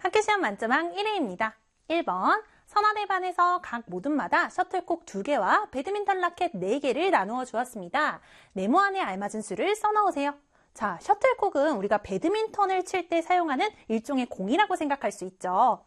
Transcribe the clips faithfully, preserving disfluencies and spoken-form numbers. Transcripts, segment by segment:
학교시험 만점왕 일 회입니다. 일 번 선화대반에서 각 모둠마다 셔틀콕 두 개와 배드민턴 라켓 네 개를 나누어 주었습니다. 네모 안에 알맞은 수를 써넣으세요. 자, 셔틀콕은 우리가 배드민턴을 칠 때 사용하는 일종의 공이라고 생각할 수 있죠.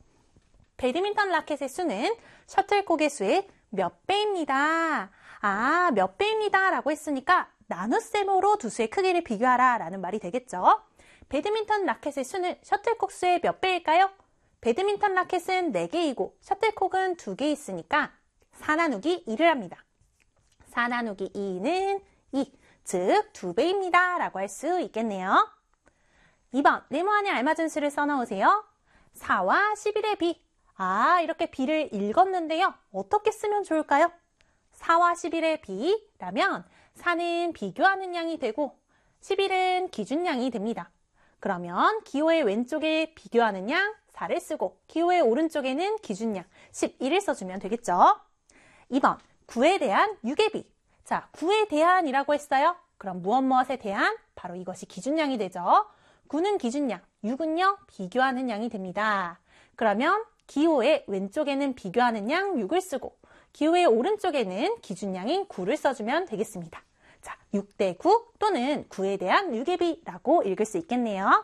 배드민턴 라켓의 수는 셔틀콕의 수의 몇 배입니다. 아, 몇 배입니다 라고 했으니까 나눗셈으로 두 수의 크기를 비교하라 라는 말이 되겠죠. 배드민턴 라켓의 수는 셔틀콕 수의 몇 배일까요? 배드민턴 라켓은 네 개이고 셔틀콕은 두 개 있으니까 사 나누기 이를 합니다. 사 나누기 이는 이, 즉 두 배입니다 라고 할 수 있겠네요. 이 번 네모 안에 알맞은 수를 써넣으세요. 사와 십일의 비. 아, 이렇게 비를 읽었는데요. 어떻게 쓰면 좋을까요? 사와 십일의 비라면 사는 비교하는 양이 되고 십일은 기준양이 됩니다. 그러면 기호의 왼쪽에 비교하는 양 사를 쓰고 기호의 오른쪽에는 기준양 십일을 써주면 되겠죠. 이 번 구에 대한 육의 비. 자, 구에 대한이라고 했어요. 그럼 무엇 무엇에 대한? 바로 이것이 기준양이 되죠. 구는 기준양, 육은요 비교하는 양이 됩니다. 그러면 기호의 왼쪽에는 비교하는 양 육을 쓰고 기호의 오른쪽에는 기준양인 구를 써주면 되겠습니다. 자, 육 대 구 또는 구에 대한 육의 비라고 읽을 수 있겠네요.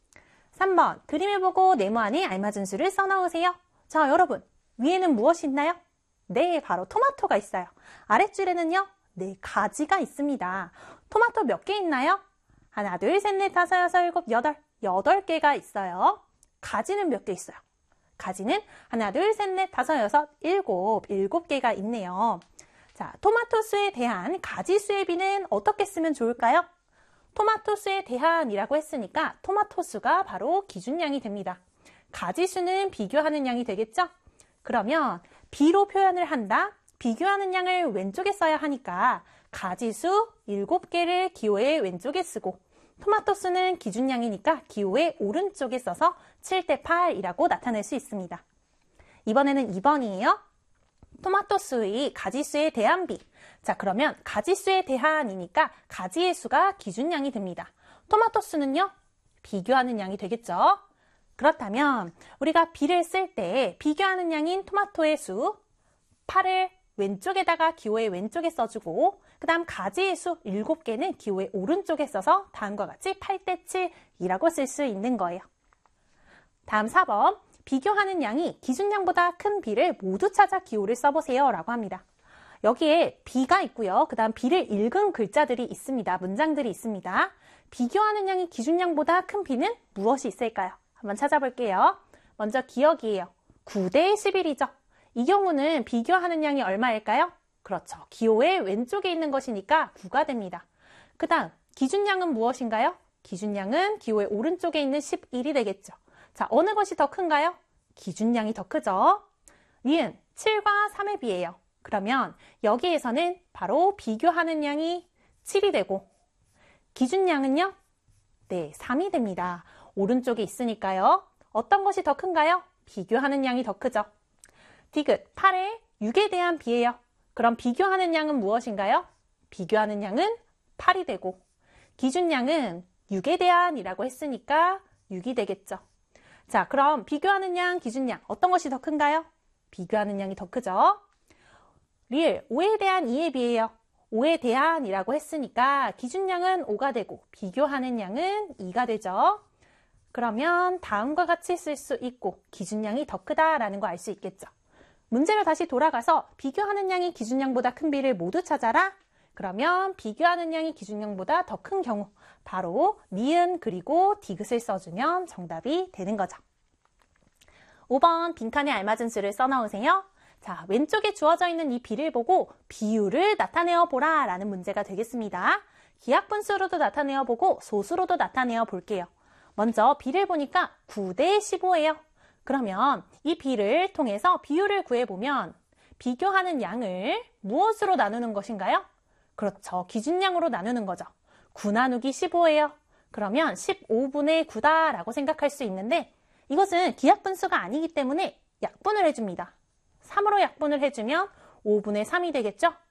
삼 번 그림을 보고 네모 안에 알맞은 수를 써넣으세요. 자, 여러분 위에는 무엇이 있나요? 네, 바로 토마토가 있어요. 아랫줄에는요, 네, 가지가 있습니다. 토마토 몇 개 있나요? 하나, 둘, 셋, 넷, 다섯, 여섯, 일곱, 여덟, 여덟 개가 있어요. 가지는 몇 개 있어요? 가지는 하나, 둘, 셋, 넷, 다섯, 여섯, 일곱, 일곱 개가 있네요. 자, 토마토 수에 대한 가지 수의 비는 어떻게 쓰면 좋을까요? 토마토 수에 대한이라고 했으니까 토마토 수가 바로 기준량이 됩니다. 가지 수는 비교하는 양이 되겠죠? 그러면 비로 표현을 한다. 비교하는 양을 왼쪽에 써야 하니까 가지 수 일곱 개를 기호의 왼쪽에 쓰고 토마토 수는 기준량이니까 기호의 오른쪽에 써서 칠 대 팔이라고 나타낼 수 있습니다. 이번에는 이 번이에요. 토마토 수의 가지수에 대한 비. 자, 그러면 가지수에 대한이니까 가지의 수가 기준량이 됩니다. 토마토 수는요, 비교하는 양이 되겠죠. 그렇다면 우리가 비를 쓸 때 비교하는 양인 토마토의 수 팔을 왼쪽에다가 기호의 왼쪽에 써주고 그 다음 가지의 수 일곱 개는 기호의 오른쪽에 써서 다음과 같이 팔 대 칠이라고 쓸 수 있는 거예요. 다음 사 번 비교하는 양이 기준량보다 큰 비를 모두 찾아 기호를 써보세요 라고 합니다. 여기에 비가 있고요. 그 다음 비를 읽은 글자들이 있습니다. 문장들이 있습니다. 비교하는 양이 기준량보다 큰 비는 무엇이 있을까요? 한번 찾아볼게요. 먼저 기억이에요. 구 대 십일이죠. 이 경우는 비교하는 양이 얼마일까요? 그렇죠. 기호의 왼쪽에 있는 것이니까 구가 됩니다. 그 다음 기준량은 무엇인가요? 기준량은 기호의 오른쪽에 있는 십일이 되겠죠. 자, 어느 것이 더 큰가요? 기준량이 더 크죠. 니은 칠과 삼의 비예요. 그러면 여기에서는 바로 비교하는 양이 칠이 되고 기준량은요? 네, 삼이 됩니다. 오른쪽에 있으니까요. 어떤 것이 더 큰가요? 비교하는 양이 더 크죠. 디귿 팔의 육에 대한 비예요. 그럼 비교하는 양은 무엇인가요? 비교하는 양은 팔이 되고 기준량은 육에 대한이라고 했으니까 육이 되겠죠. 자, 그럼 비교하는 양, 기준량 어떤 것이 더 큰가요? 비교하는 양이 더 크죠. 리을 오에 대한 이의 비예요. 오에 대한이라고 했으니까 기준량은 오가 되고 비교하는 양은 이가 되죠. 그러면 다음과 같이 쓸 수 있고 기준량이 더 크다라는 거 알 수 있겠죠. 문제로 다시 돌아가서 비교하는 양이 기준량보다 큰 비를 모두 찾아라. 그러면 비교하는 양이 기준량보다 더 큰 경우 바로 니은 그리고 디귿을 써주면 정답이 되는 거죠. 오 번 빈칸에 알맞은 수를 써넣으세요. 자, 왼쪽에 주어져 있는 이 비를 보고 비율을 나타내어 보라 라는 문제가 되겠습니다. 기하분수로도 나타내어 보고 소수로도 나타내어 볼게요. 먼저 비를 보니까 구 대 십오예요. 그러면 이 비를 통해서 비율을 구해보면 비교하는 양을 무엇으로 나누는 것인가요? 그렇죠. 기준량으로 나누는 거죠. 구 나누기 십오예요. 그러면 십오분의 구다 라고 생각할 수 있는데 이것은 기하분수가 아니기 때문에 약분을 해줍니다. 삼으로 약분을 해주면 오분의 삼이 되겠죠?